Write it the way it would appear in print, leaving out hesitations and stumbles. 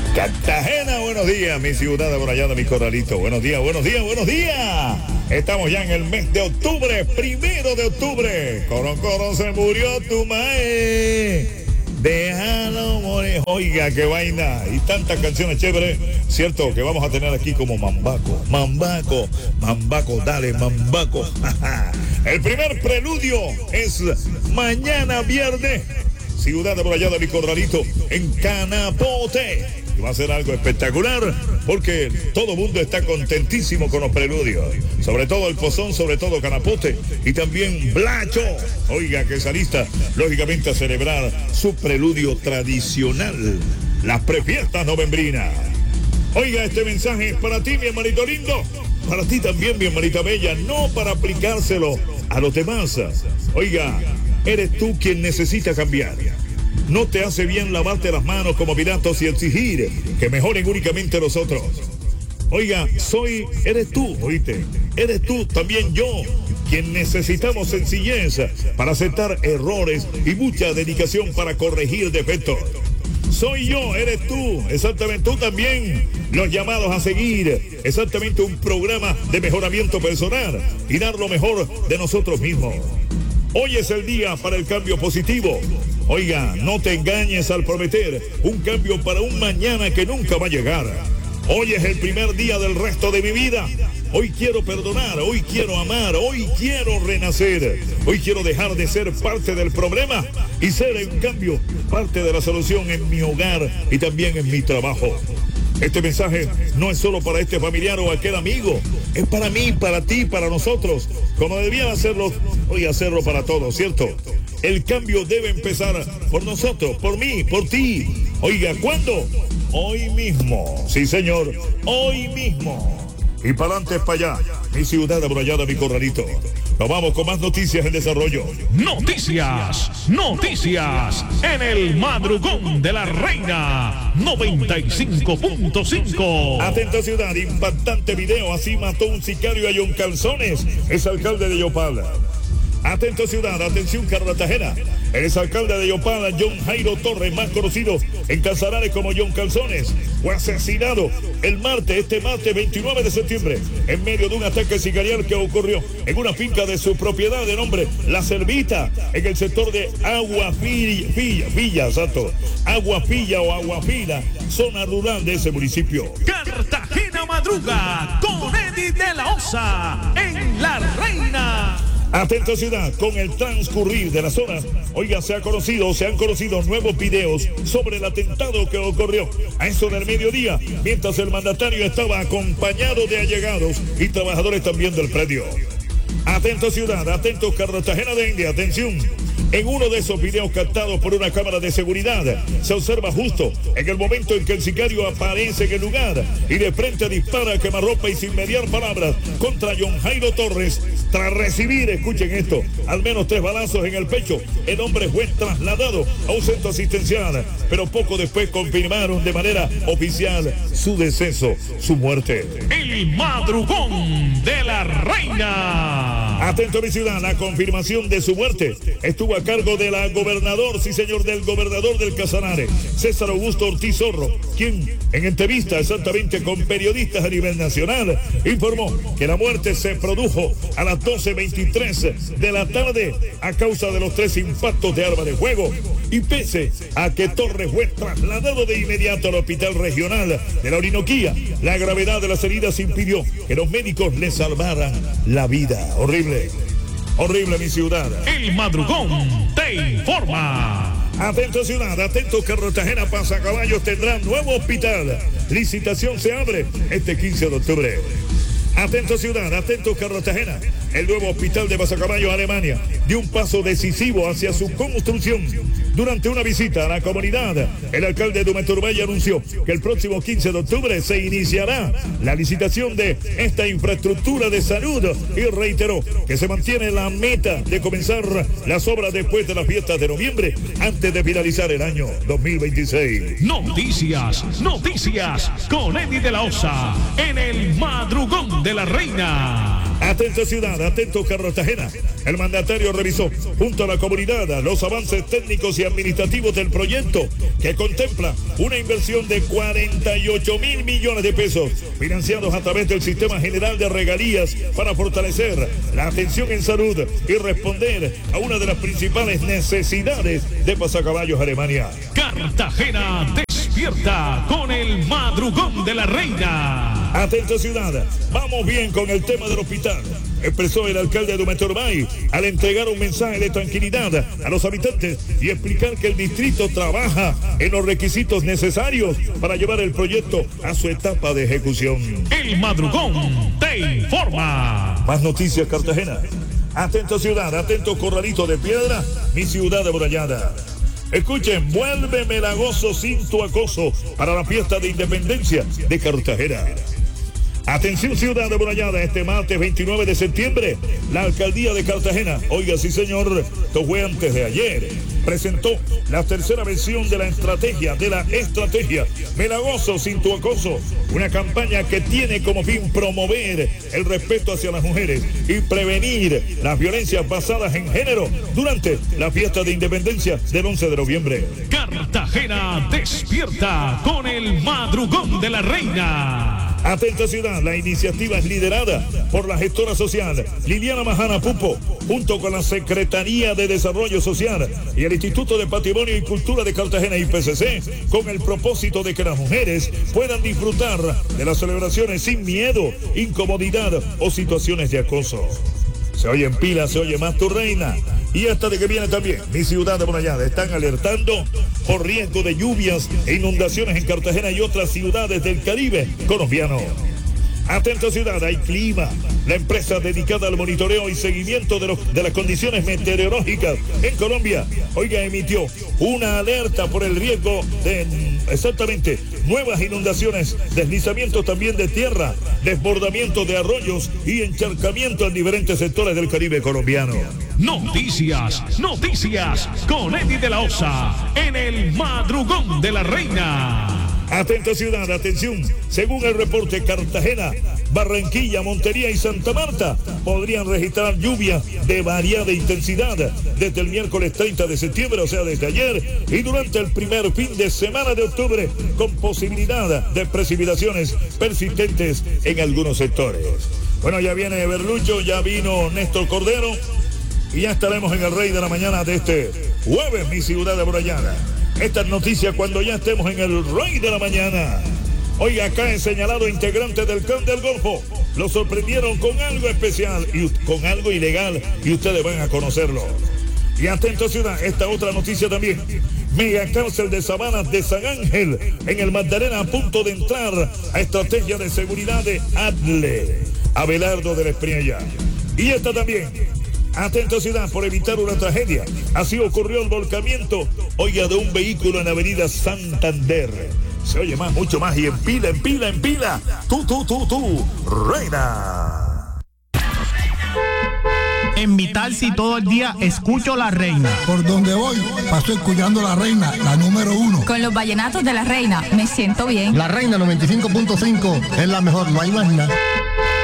Cartagena, buenos días, mi ciudad amurallada, mi corralito. Buenos días, buenos días, buenos días. Estamos ya en el mes de octubre, 1 de octubre. Coro, se murió tu mae. Déjalo morir. Oiga, qué vaina. Y tantas canciones chéveres. Cierto que vamos a tener aquí como Mambaco, dale, Mambaco. El primer preludio es mañana viernes. Ciudad amurallada, mi corralito, en Canapote. Y va a ser algo espectacular porque todo el mundo está contentísimo con los preludios. Sobre todo el Pozón, sobre todo Canapote y también Blacho. Oiga, que se alista lógicamente a celebrar su preludio tradicional, las prefiestas novembrinas. Oiga, este mensaje es para ti, mi hermanito lindo. Para ti también, mi hermanita bella. No para aplicárselo a los demás. Oiga, eres tú quien necesita cambiar. No te hace bien lavarte las manos como piratas y exigir que mejoren únicamente los otros. Oiga, eres tú, oíste. Eres tú, también yo, quien necesitamos sencillez para aceptar errores y mucha dedicación para corregir defectos. Soy yo, eres tú, exactamente tú también. Los llamados a seguir, exactamente un programa de mejoramiento personal y dar lo mejor de nosotros mismos. Hoy es el día para el cambio positivo. Oiga, no te engañes al prometer un cambio para un mañana que nunca va a llegar. Hoy es el primer día del resto de mi vida. Hoy quiero perdonar, hoy quiero amar, hoy quiero renacer. Hoy quiero dejar de ser parte del problema y ser, en cambio, parte de la solución en mi hogar y también en mi trabajo. Este mensaje no es solo para este familiar o aquel amigo. Es para mí, para ti, para nosotros. Como debían hacerlo, hoy hacerlo para todos, ¿cierto? El cambio debe empezar por nosotros, por mí, por ti. Oiga, ¿cuándo? Hoy mismo. Sí, señor, hoy mismo. Y para adelante, para allá. Mi ciudad amurallada, mi corralito. Nos vamos con más noticias en desarrollo. Noticias en el madrugón de la reina 95.5. Atento ciudad, impactante video. Así mató un sicario a John Calzones, es alcalde de Yopal. Atento ciudad, atención Cartagena. El exalcalde de Yopal, John Jairo Torres, más conocido en Casarares como John Calzones, fue asesinado este martes 29 de septiembre, en medio de un ataque sicarial que ocurrió en una finca de su propiedad de nombre La Cervita, en el sector de Aguafilla, o Aguafila, zona rural de ese municipio. Cartagena madruga con Eddie de la Osa en La Reina. Atento ciudad, con el transcurrir de la zona, oiga, se han conocido nuevos videos sobre el atentado que ocurrió a eso del mediodía, mientras el mandatario estaba acompañado de allegados y trabajadores también del predio. Atento ciudad, atento Cartagena de India, atención. En uno de esos videos captados por una cámara de seguridad, se observa justo en el momento en que el sicario aparece en el lugar y de frente dispara a quemarropa y sin mediar palabras contra John Jairo Torres. Tras recibir, escuchen esto, al menos 3 balazos en el pecho, el hombre fue trasladado a un centro asistencial, pero poco después confirmaron de manera oficial su deceso, su muerte. El madrugón de la reina. Atento mi ciudad, la confirmación de su muerte estuvo a cargo de la gobernador, sí señor, del gobernador del Casanares, César Augusto Ortiz Zorro, quien en entrevista exactamente con periodistas a nivel nacional informó que la muerte se produjo a las 12:23 de la tarde a causa de los 3 impactos de arma de fuego, y pese a que Torres fue trasladado de inmediato al hospital regional de la Orinoquía, la gravedad de las heridas impidió que los médicos le salvaran la vida. Horrible mi ciudad. El madrugón te informa. Atento ciudad, atento Cartagena, Pasacaballos tendrá nuevo hospital. Licitación se abre este 15 de octubre. Atento ciudad, atento Cartagena. El nuevo hospital de Pasacaballos, Alemania, dio un paso decisivo hacia su construcción. Durante una visita a la comunidad, el alcalde de Umeturbay anunció que el próximo 15 de octubre se iniciará la licitación de esta infraestructura de salud y reiteró que se mantiene la meta de comenzar las obras después de las fiestas de noviembre, antes de finalizar el año 2026. Noticias con Eddie de la Osa en el madrugón de la reina. Atento ciudad, atento Cartagena. El mandatario revisó junto a la comunidad los avances técnicos y administrativos del proyecto que contempla una inversión de 48.000 millones de pesos financiados a través del Sistema General de Regalías para fortalecer la atención en salud y responder a una de las principales necesidades de pasacaballos Alemania. Cartagena despierta con el madrugón de la reina. Atento ciudad, vamos bien con el tema del hospital, expresó el alcalde de Umetormay al entregar un mensaje de tranquilidad a los habitantes y explicar que el distrito trabaja en los requisitos necesarios para llevar el proyecto a su etapa de ejecución. El madrugón te informa. Más noticias Cartagena. Atento ciudad, atento Corralito de Piedra, mi ciudad amurallada. Escuchen, vuelve Melagoso sin tu acoso para la fiesta de independencia de Cartagena. Atención ciudad amurallada, este martes 29 de septiembre, la alcaldía de Cartagena, oiga sí señor, esto fue antes de ayer, presentó la tercera versión de la estrategia Melagoso sin tu acoso, una campaña que tiene como fin promover el respeto hacia las mujeres y prevenir las violencias basadas en género durante la fiesta de independencia del 11 de noviembre. Cartagena despierta con el madrugón de la reina. Atenta ciudad, la iniciativa es liderada por la gestora social Liliana Majana Pupo, junto con la Secretaría de Desarrollo Social y el Instituto de Patrimonio y Cultura de Cartagena IPCC, con el propósito de que las mujeres puedan disfrutar de las celebraciones sin miedo, incomodidad o situaciones de acoso. Se oye en pila, se oye más tu reina. Y esta de que viene también, mi ciudad amurallada, están alertando por riesgo de lluvias e inundaciones en Cartagena y otras ciudades del Caribe colombiano. Atento ciudad, hay clima. La empresa dedicada al monitoreo y seguimiento de las condiciones meteorológicas en Colombia, oiga, emitió una alerta por el riesgo de nuevas inundaciones, deslizamientos también de tierra, desbordamiento de arroyos y encharcamiento en diferentes sectores del Caribe colombiano. Noticias con Eddie de la Osa en el madrugón de la reina. Atento ciudad, atención, según el reporte Cartagena, Barranquilla, Montería y Santa Marta podrían registrar lluvias de variada intensidad desde el miércoles 30 de septiembre, o sea desde ayer, y durante el primer fin de semana de octubre, con posibilidad de precipitaciones persistentes en algunos sectores. Bueno, ya viene Berlucho, ya vino Néstor Cordero y ya estaremos en el Rey de la Mañana de este jueves, mi ciudad amurallada. Estas noticias cuando ya estemos en el Rey de la Mañana. Oiga, acá en señalado integrante del Clan del Golfo lo sorprendieron con algo especial y con algo ilegal y ustedes van a conocerlo. Y atento ciudad, esta otra noticia también. Mega cárcel de Sabanas de San Ángel en el Magdalena a punto de entrar a estrategia de seguridad de ADLE. Abelardo de la Espriella. Y esta también. Atento ciudad, por evitar una tragedia. Así ocurrió el volcamiento, oiga, de un vehículo en Avenida Santander. Se oye más, mucho más y en pila. Tú, reina. En mi taxi todo el día escucho La Reina. Por donde voy, paso escuchando La Reina, la número 1. Con los vallenatos de La Reina, me siento bien. La Reina 95.5 es la mejor, no hay más nada.